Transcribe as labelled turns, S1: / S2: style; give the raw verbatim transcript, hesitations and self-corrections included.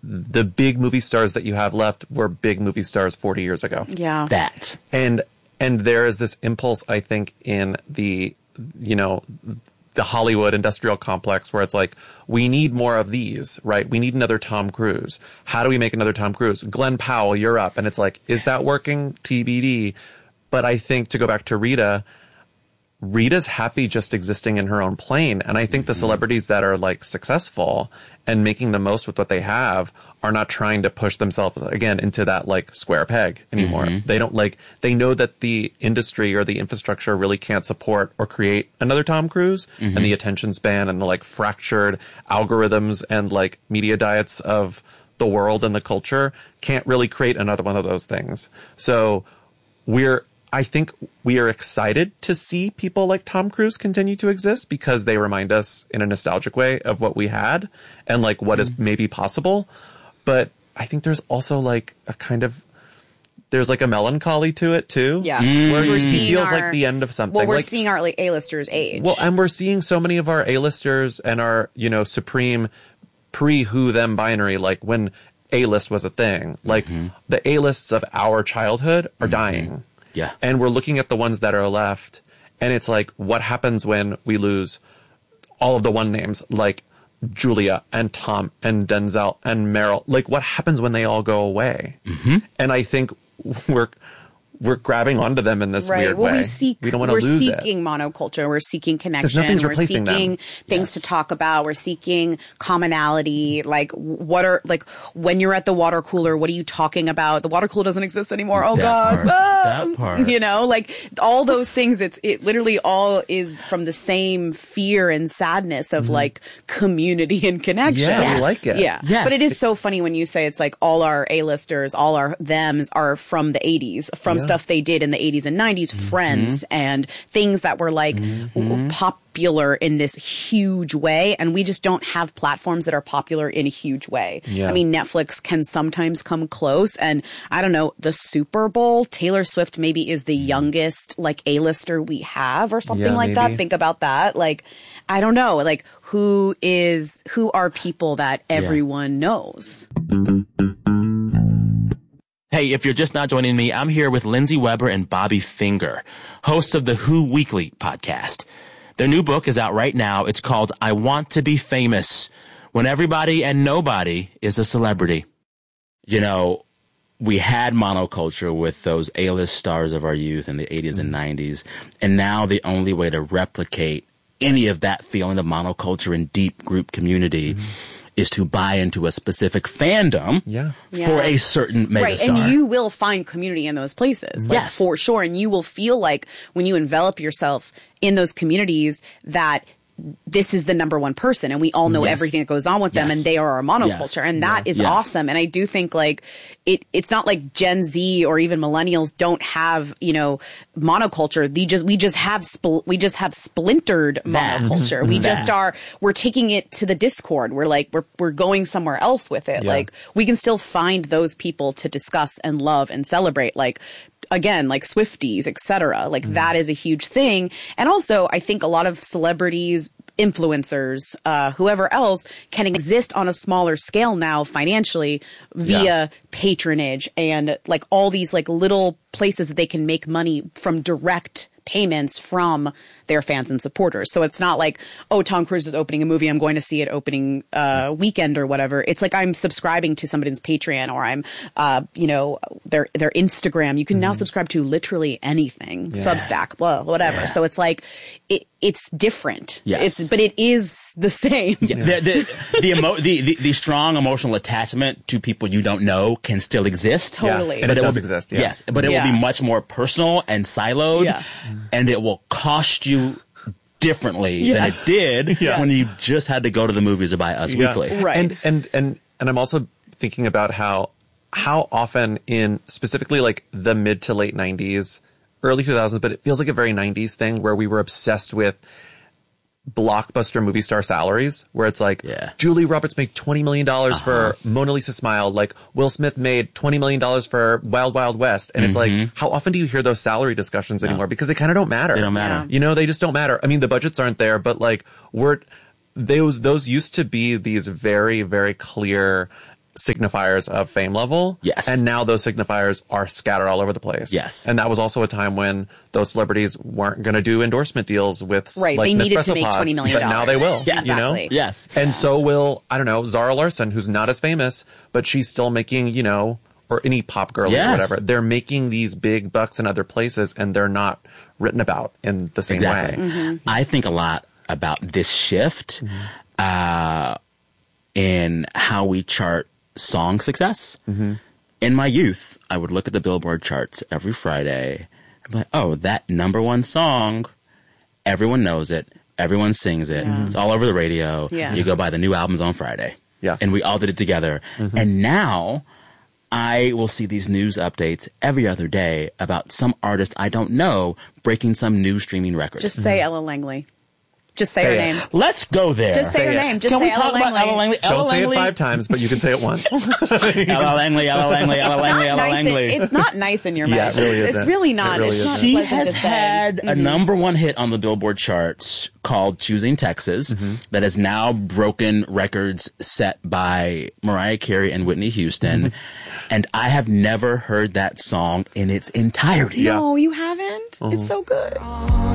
S1: the big movie stars that you have left were big movie stars forty years ago.
S2: Yeah.
S3: That.
S1: And, and there is this impulse, I think, in the, you know, the Hollywood industrial complex where it's like, we need more of these, right? We need another Tom Cruise. How do we make another Tom Cruise? Glenn Powell, you're up. And it's like, is that working? T B D. But I think, to go back to Rita, Rita's happy just existing in her own plane. And I think mm-hmm. the celebrities that are like successful and making the most with what they have are not trying to push themselves again into that like square peg anymore. Mm-hmm. They don't like, they know that the industry or the infrastructure really can't support or create another Tom Cruise, mm-hmm. and the attention span and the like fractured algorithms and like media diets of the world and the culture can't really create another one of those things. So we're, I think we are excited to see people like Tom Cruise continue to exist because they remind us in a nostalgic way of what we had and like what mm-hmm. is maybe possible. But I think there's also like a kind of, there's like a melancholy to it too.
S2: Yeah.
S1: Mm. Where
S2: we're
S1: it
S2: seeing
S1: feels
S2: our,
S1: like the end of something.
S2: Well, we're
S1: like,
S2: seeing our like, A-listers age.
S1: Well, and we're seeing so many of our A-listers and our, you know, supreme pre-who them binary, like when A-list was a thing, like mm-hmm. the A-lists of our childhood are mm-hmm. dying.
S3: Yeah.
S1: And we're looking at the ones that are left, and it's like, what happens when we lose all of the one names, like Julia and Tom and Denzel and Meryl? Like, what happens when they all go away? Mm-hmm. And I think we're we're grabbing onto them in this
S2: right.
S1: weird
S2: well,
S1: way.
S2: We seek,
S1: we don't want to lose
S2: it.
S1: We're
S2: seeking monoculture. We're seeking connection.
S1: Nothing's
S2: we're
S1: replacing
S2: seeking
S1: them.
S2: things
S3: Yes.
S2: to talk about. We're seeking commonality. Like, what are, like, when you're at the water cooler, what are you talking about? The water cooler doesn't exist anymore. Oh,
S3: that
S2: God.
S3: Part.
S2: Ah!
S3: That part.
S2: You know, like, all those things, it's, it literally all is from the same fear and sadness of, mm-hmm. like, community and connection.
S1: Yeah,
S3: yes.
S1: we like it.
S2: Yeah.
S3: Yes.
S2: But it is so funny when you say it's like all our A-listers, all our thems are from the eighties, from
S1: yeah.
S2: stuff they did in the eighties and nineties, mm-hmm. Friends and things that were like mm-hmm. popular in this huge way. And we just don't have platforms that are popular in a huge way.
S1: Yeah.
S2: I mean, Netflix can sometimes come close. And I don't know, the Super Bowl, Taylor Swift maybe is the youngest like A-lister we have or something
S1: yeah,
S2: like
S1: maybe.
S2: that. Think about that. Like, I don't know, like who is, who are people that everyone yeah. knows?
S3: Hey, if you're just not joining me, I'm here with Lindsay Weber and Bobby Finger, hosts of the Who Weekly podcast. Their new book is out right now. It's called I Want to Be Famous, When Everybody and Nobody is a Celebrity. You know, we had monoculture with those A-list stars of our youth in the eighties and nineties. And now the only way to replicate any of that feeling of monoculture and deep group community mm-hmm. is to buy into a specific fandom
S1: yeah.
S3: for
S2: yeah.
S3: a certain megastar.
S2: Right, and you will find community in those places. Like,
S3: yes.
S2: for sure. And you will feel like when you envelop yourself in those communities that this is the number one person and we all know
S3: yes.
S2: everything that goes on with them
S3: yes.
S2: and they are our monoculture.
S3: Yes.
S2: And that
S3: yeah.
S2: is
S3: yes.
S2: awesome. And I do think like it, it's not like Gen Z or even millennials don't have, you know, monoculture. We just, we just have, spl- we just have splintered
S3: that.
S2: monoculture. We
S3: that.
S2: just are, we're taking it to the Discord. We're like, we're, we're going somewhere else with it.
S1: Yeah.
S2: Like we can still find those people to discuss and love and celebrate. Like, again, like Swifties, et cetera. Like mm. that is a huge thing. And also I think a lot of celebrities, influencers, uh, whoever else can exist on a smaller scale now financially via yeah. patronage and like all these like little places that they can make money from direct payments from their fans and supporters. So it's not like, oh, Tom Cruise is opening a movie, I'm going to see it opening uh weekend or whatever. It's like I'm subscribing to somebody's Patreon or I'm uh you know their their Instagram. You can mm-hmm. now subscribe to literally anything. Yeah. Substack, blah, whatever. Yeah. So it's like it it's different.
S3: Yes.
S2: It's but it is the same.
S3: Yeah. The the the, emo- the the the strong emotional attachment to people you don't know can still exist.
S2: Totally.
S1: Yeah. And
S3: but
S1: it,
S3: it
S1: does
S3: will,
S1: exist. Yeah.
S3: Yes, but it
S2: yeah.
S3: will be much more personal and siloed.
S2: Yeah.
S3: And it will cost you differently
S2: yes.
S3: than it did
S2: yes.
S3: when you just had to go to the movies to buy Us
S1: yeah.
S3: Weekly.
S2: Right.
S1: And, and, and, and I'm also thinking about how, how often in specifically like the mid to late nineties, early two thousands, but it feels like a very nineties thing where we were obsessed with blockbuster movie star salaries, where it's like
S3: yeah.
S1: Julie Roberts made twenty million dollars
S3: uh-huh.
S1: for Mona Lisa Smile, like Will Smith made twenty million dollars for Wild Wild West. And
S3: mm-hmm.
S1: it's like, how often do you hear those salary discussions
S3: no.
S1: anymore? Because they kind of don't matter.
S3: They don't matter.
S2: Yeah.
S1: You know, they just don't matter. I mean, the budgets aren't there, but like we're, those, those used to be these very, very clear signifiers of fame level.
S3: Yes.
S1: And now those signifiers are scattered all over the place.
S3: Yes.
S1: And that was also a time when those celebrities weren't going to do endorsement deals with
S2: Right,
S1: like
S2: they needed to
S1: Nespresso
S2: make
S1: pods,
S2: twenty million dollars.
S1: but now they will.
S3: Yes.
S1: You know?
S2: Exactly.
S3: Yes.
S1: And so will, I don't know, Zara Larsson, who's not as famous, but she's still making, you know, or any pop girl
S3: Yes.
S1: or whatever. They're making these big bucks in other places and they're not written about in the same
S3: Exactly.
S1: way.
S2: Mm-hmm.
S3: I think a lot about this shift uh, in how we chart song success.
S1: Mm-hmm.
S3: In my youth, I would look at the Billboard charts every Friday and be like, oh, that number one song, everyone knows it. Everyone sings it.
S2: Yeah.
S3: It's all over the radio.
S2: Yeah.
S3: You go buy the new albums on Friday.
S1: Yeah.
S3: And we all did it together.
S1: Mm-hmm.
S3: And now I will see these news updates every other day about some artist I don't know breaking some new streaming record.
S2: Just say Ella Langley. Just say,
S1: Say
S2: her
S1: it.
S2: name.
S3: Let's go there.
S2: Just say,
S1: Say
S2: her
S1: it.
S2: name. Just
S3: Can
S2: say
S3: we talk
S2: Ella
S3: about
S2: Langley.
S3: Ella Langley? Ella
S1: Don't say it
S3: Langley?
S1: five times, but you can say it once.
S3: Ella Langley, Ella Langley, Ella Langley, Ella
S2: Nice in-
S3: Langley.
S2: it's not nice in your
S1: Yeah,
S2: mouth.
S1: it really
S2: It's
S1: isn't.
S2: really
S1: It
S2: not.
S1: really
S2: it's not
S1: isn't.
S3: She
S2: pleasant
S3: has
S2: to say.
S3: had a number one hit on the Billboard charts called Choosing Texas
S1: Mm-hmm.
S3: that has now broken records set by Mariah Carey and Whitney Houston. And I have never heard that song in its entirety.
S1: Yeah.
S2: No, you haven't? It's so good.